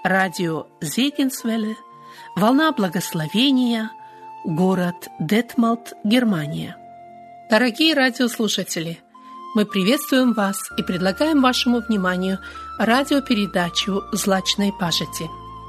радио Зегенсвелле, волна благословения, город Детмалт, Германия. Дорогие радиослушатели, мы приветствуем вас и предлагаем вашему вниманию радиопередачу «Злачной пажити».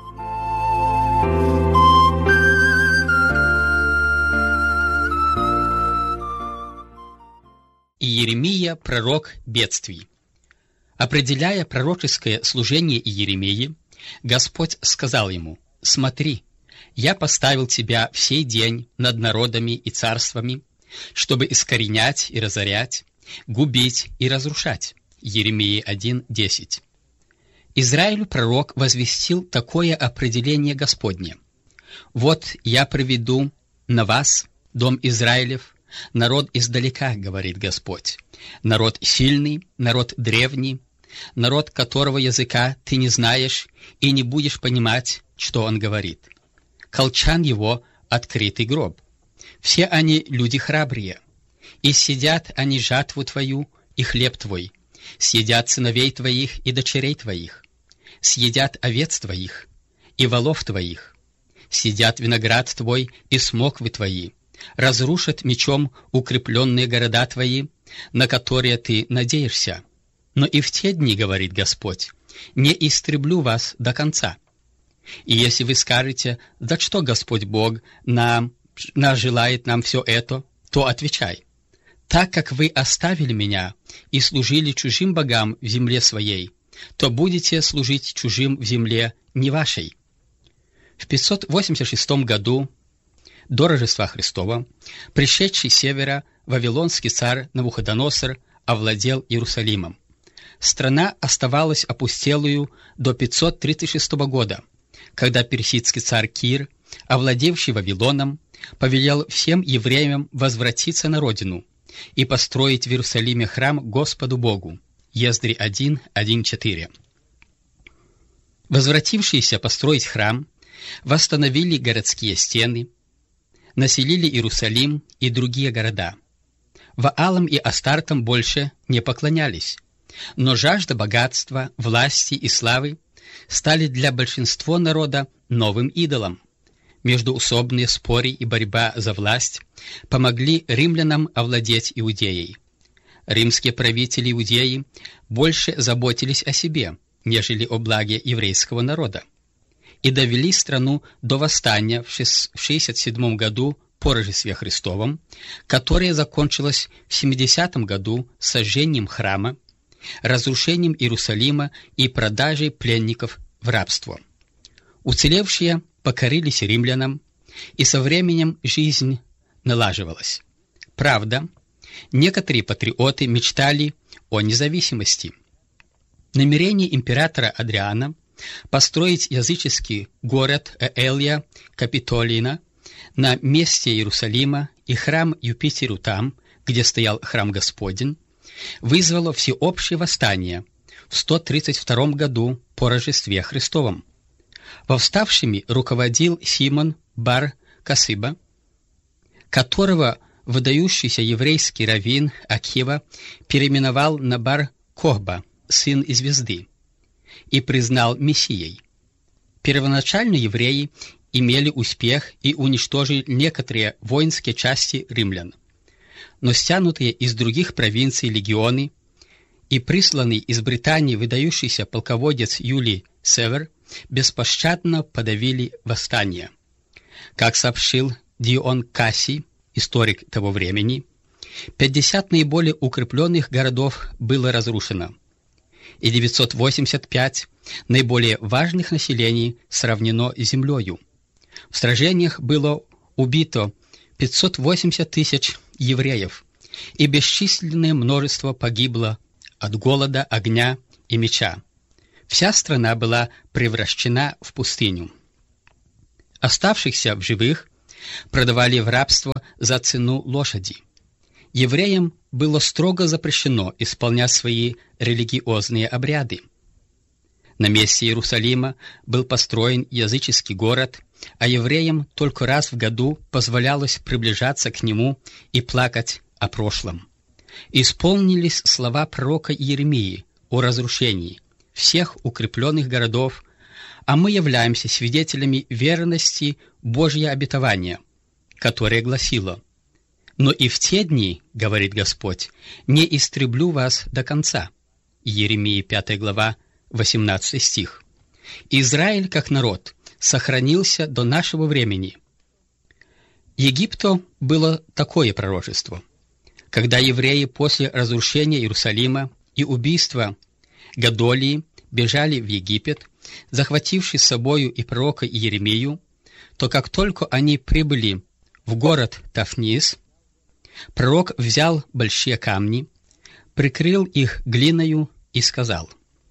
Иеремия, пророк бедствий. Определяя пророческое служение Иеремии, Господь сказал ему: «Смотри, я поставил тебя в сей день над народами и царствами, чтобы искоренять и разорять, губить и разрушать». Иеремии 1:10. Израилю пророк возвестил такое определение Господне: «Вот я приведу на вас, дом Израилев, народ издалека, говорит Господь, народ сильный, народ древний, народ, которого языка ты не знаешь и не будешь понимать, что он говорит. Колчан его — открытый гроб. Все они люди храбрые, и съедят они жатву твою и хлеб твой, съедят сыновей твоих и дочерей твоих, съедят овец твоих и волов твоих, съедят виноград твой и смоквы твои, разрушат мечом укрепленные города твои, на которые ты надеешься. Но и в те дни, говорит Господь, не истреблю вас до конца. И если вы скажете: да что Господь Бог желает нам все это, то отвечай: так как вы оставили меня и служили чужим богам в земле своей, то будете служить чужим в земле не вашей. В 586 году до Рождества Христова, пришедший с севера, вавилонский царь Навуходоносор овладел Иерусалимом. Страна оставалась опустелую до 536 года, когда персидский царь Кир, овладевший Вавилоном, повелел всем евреям возвратиться на родину и построить в Иерусалиме храм Господу Богу. Ездри 1:1-4. Возвратившиеся построить храм восстановили городские стены, населили Иерусалим и другие города. Ваалам и Астартам больше не поклонялись, но жажда богатства, власти и славы стали для большинства народа новым идолом. Междоусобные споры и борьба за власть помогли римлянам овладеть Иудеей. Римские правители Иудеи больше заботились о себе, нежели о благе еврейского народа, и довели страну до восстания в 67 году по Рождестве Христовом, которое закончилось в 70 году сожжением храма, разрушением Иерусалима и продажей пленников в рабство. Уцелевшие покорились римлянам, и со временем жизнь налаживалась. Правда, некоторые патриоты мечтали о независимости. Намерение императора Адриана построить языческий город Элия Капитолина на месте Иерусалима и храм Юпитеру там, где стоял храм Господень, вызвало всеобщее восстание в 132 году по Рождестве Христовом. Восставшими руководил Симон бар-Косыба, которого выдающийся еврейский раввин Акива переименовал на бар-Кохба, сын звезды, и признал мессией. Первоначально евреи имели успех и уничтожили некоторые воинские части римлян. Но стянутые из других провинций легионы и присланный из Британии выдающийся полководец Юлий Север беспощадно подавили восстание. Как сообщил Дион Кассий, историк того времени, 50 наиболее укрепленных городов было разрушено, и 985 наиболее важных населений сравнено с землею. В сражениях было убито 580 тысяч евреев, и бесчисленное множество погибло от голода, огня и меча. Вся страна была превращена в пустыню. Оставшихся в живых продавали в рабство за цену лошади. Евреям было строго запрещено исполнять свои религиозные обряды. На месте Иерусалима был построен языческий город, а евреям только раз в году позволялось приближаться к нему и плакать о прошлом. Исполнились слова пророка Иеремии о разрушении всех укрепленных городов, а мы являемся свидетелями верности Божьего обетования, которое гласило: «Но и в те дни, — говорит Господь, — не истреблю вас до конца». Иеремии 5 глава, 18 стих. Израиль, как народ, сохранился до нашего времени. Египту было такое пророчество. Когда евреи после разрушения Иерусалима и убийства Годолии бежали в Египет, захвативши с собою и пророка Иеремию, то как только они прибыли в город Тафнис, пророк взял большие камни, прикрыл их глиною и сказал: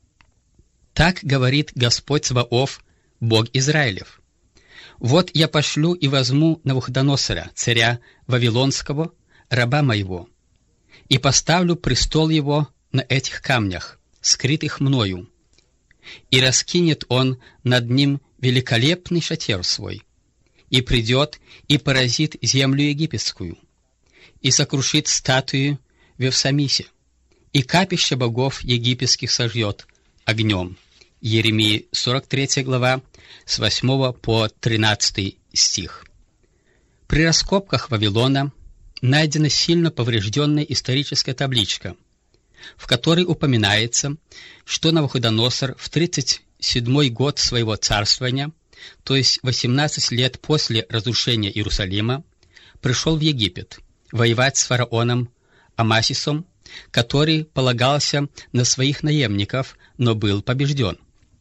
«Так говорит Господь Саваоф, Бог Израилев: вот я пошлю и возьму Навуходоносора, царя Вавилонского, раба моего, и поставлю престол его на этих камнях, скрытых мною, и раскинет он над ним великолепный шатер свой, и придет и поразит землю египетскую, и сокрушит статуи в Евсамисе, и капище богов египетских сожжет огнем». Иеремии 43 глава, с 8 по 13 стих. При раскопках Вавилона найдена сильно поврежденная историческая табличка, в которой упоминается, что Навуходоносор в 37-й год своего царствования, то есть 18 лет после разрушения Иерусалима, пришел в Египет воевать с фараоном Амасисом, который полагался на своих наемников, но был побежден.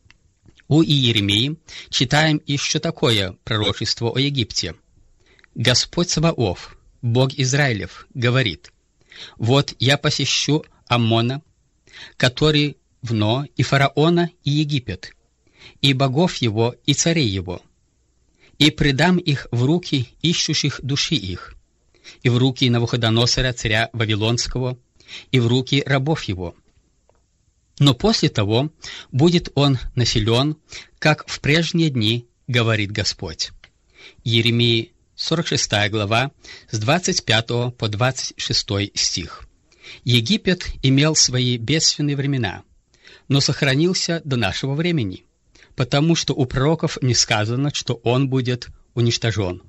У Иеремии читаем еще такое пророчество о Египте. «Господь Саваоф, Бог Израилев, говорит: вот я посещу Аммона, который в Но, и фараона, и Египет, и богов его, и царей его, и предам их в руки ищущих души их, и в руки Навуходоносора, царя Вавилонского, и в руки рабов его. Но после того будет он населен, как в прежние дни, говорит Господь». Иеремии 46 глава, с 25 по 26 стих. Египет имел свои бедственные времена, но сохранился до нашего времени, потому что у пророков не сказано, что он будет уничтожен.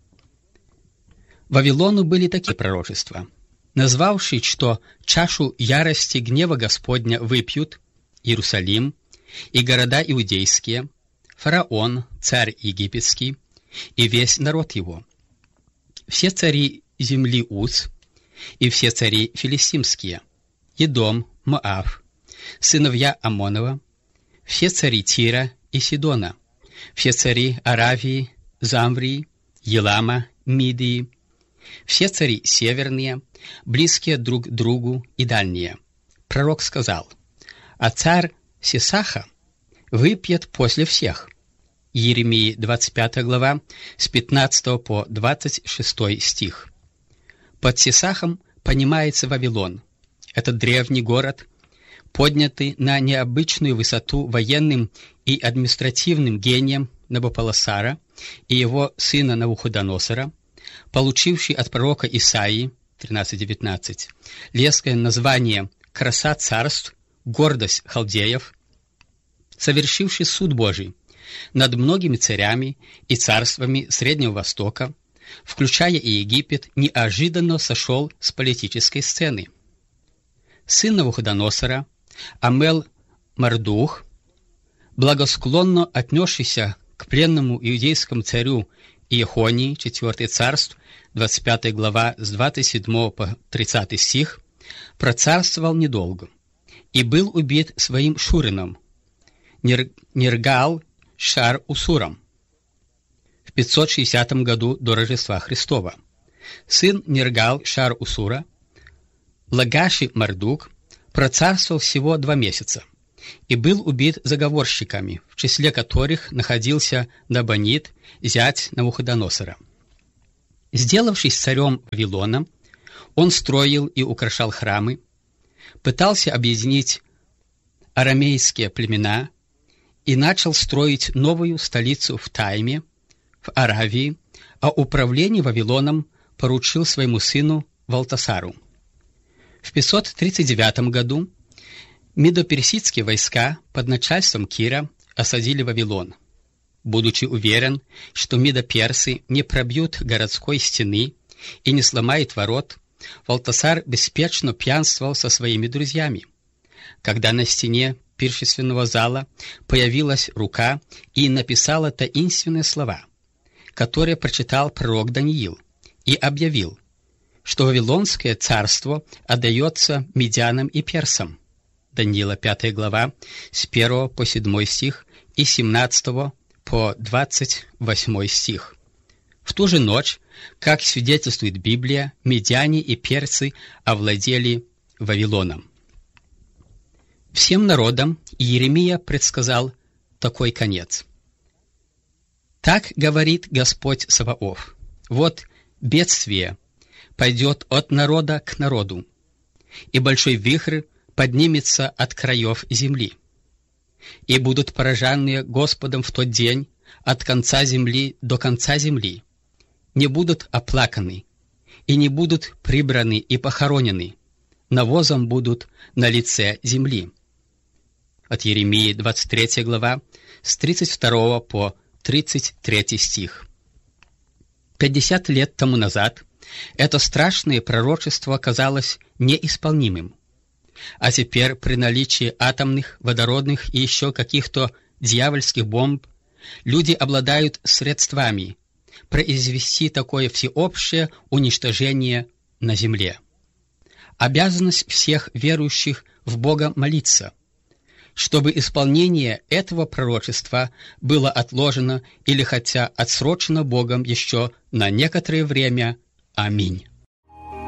Вавилону были такие пророчества. Назвавши, что чашу ярости гнева Господня выпьют Иерусалим и города иудейские, фараон, царь египетский, и весь народ его, все цари земли Уц, и все цари филистимские, Едом, Моав, сыновья Амонова, все цари Тира и Сидона, все цари Аравии, Замврии, Елама, Мидии, все цари северные, близкие друг к другу и дальние. Пророк сказал: «А царь Сисаха выпьет после всех». Иеремии 25 глава, с 15 по 26 стих. Под Сисахом понимается Вавилон. Это древний город, поднятый на необычную высоту военным и административным гением Навуполосара и его сына Навуходоносора, получивший от пророка Исаии 13:19 леское название «Краса царств, гордость халдеев», совершивший суд Божий над многими царями и царствами Среднего Востока, включая и Египет, неожиданно сошел с политической сцены. Сын Навуходоносора, Амел-Мардух, благосклонно отнесшийся к пленному иудейскому царю Иехонии, 4 царств, 25 глава, с 27 по 30 стих, процарствовал недолго и был убит своим шурином Нергал-Шар-Усуром в 560 году до Рождества Христова. Сын Нергал-Шар-Усура, Лагаши-Мардук, процарствовал всего 2 месяца и был убит заговорщиками, в числе которых находился Набонид, зять Навуходоносора. Сделавшись царем Вавилона, он строил и украшал храмы, пытался объединить арамейские племена и начал строить новую столицу в Тайме, в Аравии, а управление Вавилоном поручил своему сыну Валтасару. В 539 году медоперсидские войска под начальством Кира осадили Вавилон. будучи уверен, что медоперсы не пробьют городской стены и не сломают ворот, Валтасар беспечно пьянствовал со своими друзьями. Когда на стене пиршественного зала появилась рука и написала таинственные слова, которые прочитал пророк Даниил, и объявил, что Вавилонское царство отдается медянам и персам. Даниила 5 глава, с 1 по 7 стих и 17 по 28 стих. В ту же ночь, как свидетельствует Библия, медяне и персы овладели Вавилоном. Всем народам Иеремия предсказал такой конец. «Так говорит Господь Саваоф: вот бедствие пойдет от народа к народу, и большой вихрь поднимется от краев земли. И будут пораженные Господом в тот день от конца земли до конца земли, не будут оплаканы, и не будут прибраны и похоронены, навозом будут на лице земли». От Иеремии 23 глава, с 32 по 33 стих. 50 лет тому назад это страшное пророчество казалось неисполнимым. А теперь при наличии атомных, водородных и еще каких-то дьявольских бомб люди обладают средствами произвести такое всеобщее уничтожение на земле. Обязанность всех верующих в Бога молиться, чтобы исполнение этого пророчества было отложено или хотя отсрочено Богом еще на некоторое время. Аминь.